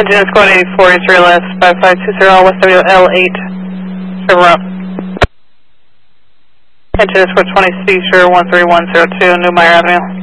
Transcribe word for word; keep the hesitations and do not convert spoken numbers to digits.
Engine Squad eighty-four is your last five five two zero West W L eight. Server up. Engine Squad twenty C zero one three one zero two Newmeyer Avenue.